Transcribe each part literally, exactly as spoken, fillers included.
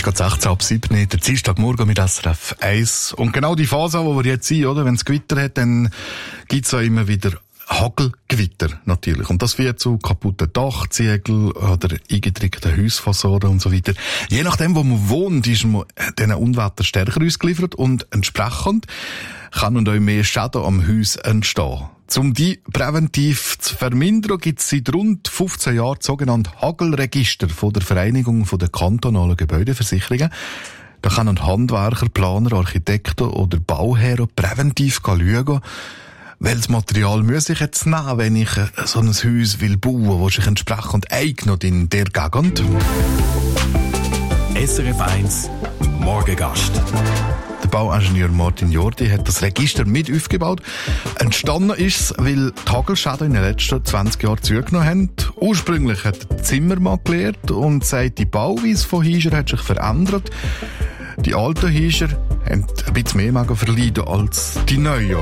geht sechzehn ab sieben, der Dienstagmorgen mit S R F eins. Und genau die Phase, wo wir jetzt sind, oder? Wenn es Gewitter hat, dann gibt's ja immer wieder Hagelgewitter, natürlich. Und das führt zu kaputten Dachziegeln oder eingedrückten Hausfassaden und so weiter. Je nachdem, wo man wohnt, ist man diesen Unwetter stärker ausgeliefert und entsprechend kann und auch mehr Schäden am Haus entstehen. Um die präventiv zu vermindern, gibt es seit rund fünfzehn Jahren das sogenannte Hagelregister von der Vereinigung der kantonalen Gebäudeversicherungen. Da können Handwerker, Planer, Architekten oder Bauherren präventiv schauen, welches Material muss ich jetzt nehmen, wenn ich so ein Haus will bauen, das sich entsprechend eignet in der Gegend. S R F eins Morgengast. Der Bauingenieur Martin Jordi hat das Register mit aufgebaut. Entstanden ist es, weil die Hagelschäden in den letzten zwanzig Jahren zugenommen haben. Ursprünglich hat der Zimmermann gelehrt und sagt, die Bauweise von Häusern hat sich verändert. Die alten Häuser haben ein bisschen mehr verleiden als die neuen.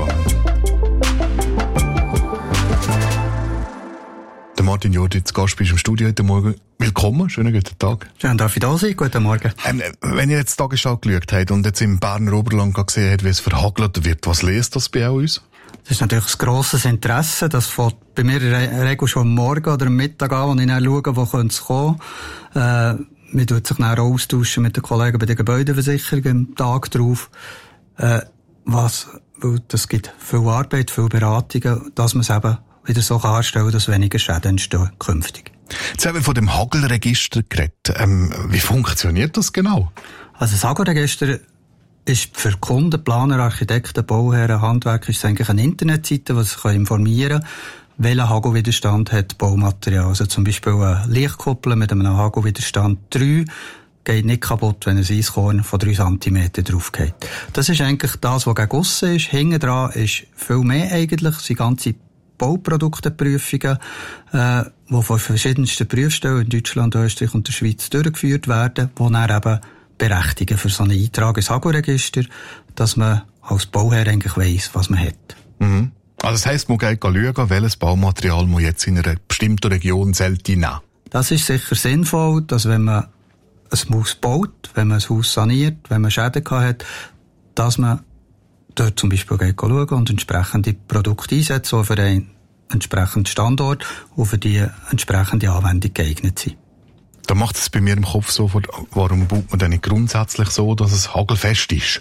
Der Martin Jordi, zu Gast bist im Studio heute Morgen. Willkommen, schönen guten Tag. Schön, darf ich da sein? Guten Morgen. Ähm, wenn ihr jetzt die Tagesschau geschaut habt und jetzt im Berner Oberland gesehen habt, wie es verhagelt wird, was lest das bei uns? Das ist natürlich ein grosses Interesse. Das fängt bei mir in der Regel schon am Morgen oder am Mittag an, wo ich dann schaue, wo könnte es kommen. Äh, man tut sich dann auch austauschen mit den Kollegen bei der Gebäudeversicherung am Tag drauf. Äh, was, weil das gibt viel Arbeit, viel Beratungen, dass man es eben wieder so anstellen kann, dass weniger Schäden entstehen künftig. Jetzt haben wir von dem Hagelregister geredet. Ähm, wie funktioniert das genau? Also das Hagelregister ist für Kunden, Planer, Architekten, Bauherren, Handwerker ist eigentlich eine Internetseite, die sich informieren kann, welchen Hagelwiderstand hat Baumaterial. Also zum Beispiel eine Lichtkuppel mit einem Hagelwiderstand drei geht nicht kaputt, wenn ein Eiskorn von drei Zentimeter drauf geht. Das ist eigentlich das, was gegen aussen ist. Hinten dran ist viel mehr eigentlich, sind ganze Bauprodukteprüfungen, äh, die von verschiedensten Prüfstellen in Deutschland, Österreich und der Schweiz durchgeführt werden, die dann eben berechtigen für so einen Eintrag ins Hagelregister, dass man als Bauherr eigentlich weiss, was man hat. Mhm. Also das heisst, man geht schauen, welches Baumaterial man jetzt in einer bestimmten Region sollte nehmen. Das ist sicher sinnvoll, dass wenn man ein Haus baut, wenn man ein Haus saniert, wenn man Schäden hat, dass man dort zum Beispiel schauen und entsprechende Produkte einsetzen, die für einen entsprechenden Standort und für die entsprechende Anwendung geeignet sind. Da macht es bei mir im Kopf so, warum baut man denn nicht grundsätzlich so, dass es hagelfest ist?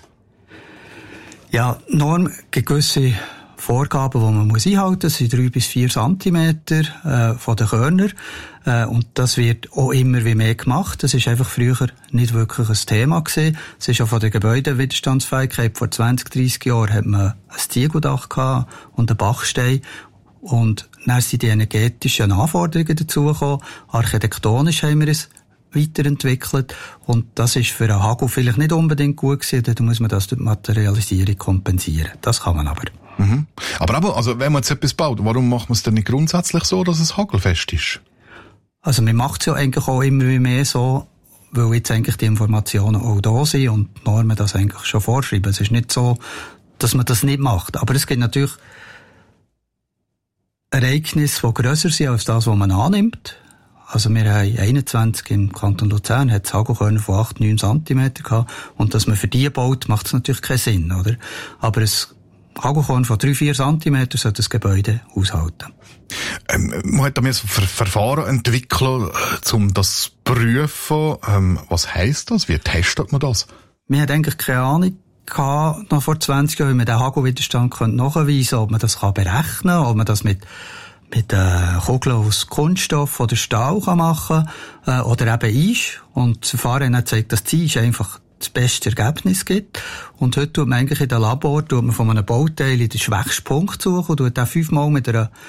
Ja, Norm gibt gewisse Vorgaben, die man muss einhalten muss. Das sind drei bis vier Zentimeter äh, von den Körnern. Äh, und das wird auch immer wie mehr gemacht. Das ist einfach früher nicht wirklich ein Thema gewesen. Es ist auch von der Gebäudewiderstandsfähigkeit. Vor zwanzig, dreissig Jahren hat man ein Ziegeldach gehabt und einen Bachstein. Und dann sind die energetischen Anforderungen dazugekommen. Architektonisch haben wir es weiterentwickelt. Und das ist für einen Hagel vielleicht nicht unbedingt gut gewesen. Da muss man das durch die Materialisierung kompensieren. Das kann man aber. Mhm. Aber, aber also, wenn man jetzt etwas baut, warum macht man es denn nicht grundsätzlich so, dass es hagelfest ist? Also man macht es ja eigentlich auch immer mehr so, weil jetzt eigentlich die Informationen auch da sind und die Normen das eigentlich schon vorschreiben. Es ist nicht so, dass man das nicht macht. Aber es gibt natürlich Ereignisse, die grösser sind als das, was man annimmt. Also wir haben einundzwanzig im Kanton Luzern, hat es Hagelkörner von acht, neun Zentimeter gehabt. Und dass man für die baut, macht es natürlich keinen Sinn, oder? Aber es Hagelkorn von drei, vier Zentimeter sollte das Gebäude aushalten. Ähm, man hat da so Ver- Verfahren entwickelt, äh, um das zu prüfen. Ähm, was heisst das? Wie testet man das? Wir hatten eigentlich keine Ahnung gehabt, noch vor zwanzig Jahren, wie man den Hagelwiderstand nachweisen könnte, ob man das kann berechnen kann, ob man das mit mit äh, Kugeln aus Kunststoff oder Stahl kann machen äh, oder eben Eis. Und das Verfahren hat gezeigt, dass das Eis einfach das beste Ergebnis gibt. Und heute tut man eigentlich in den Labor tut man von einem Bauteil in den schwächsten Punkt suchen und tut dann fünfmal mit einer